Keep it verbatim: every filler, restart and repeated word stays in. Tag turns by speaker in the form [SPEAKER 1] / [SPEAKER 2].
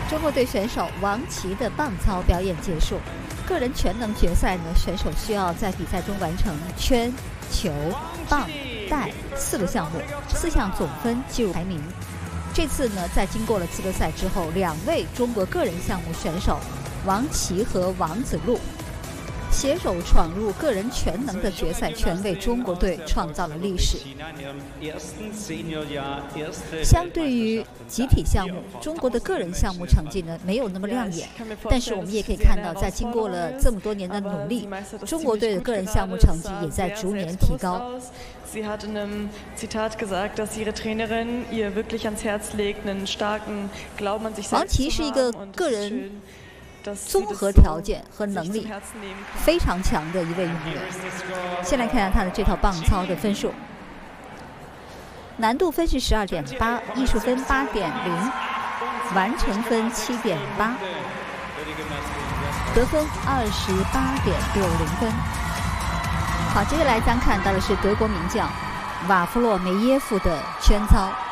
[SPEAKER 1] 中国队选手王琦的棒操表演结束。个人全能决赛呢，选手需要在比赛中完成圈、球、棒、带四个项目，四项总分计入排名。这次呢，在经过了资格赛之后，两位中国个人项目选手王琦和王子路携手闯入个人全能的决赛圈，为中国队创造了历史。相对于集体项目，中国的个人项目成绩呢没有那么亮眼，但是我们也可以看到，在经过了这么多年的努力，中国队的个人项目成绩也在逐年提高。
[SPEAKER 2] Sie hat in einem Zitat gesagt, dass ihre Trainerin ihr wirklich ans Herz legt, einen starken Glauben an sich selbst zu haben.
[SPEAKER 1] 王琦是一个个人综合条件和能力非常强的一位运动员。先来看看他的这套棒操的分数，难度分是十二点八，艺术分八点零，完成分七点八，得分二十八点六零分。好，接下来咱看到的是德国名将瓦夫洛梅耶夫的圈操。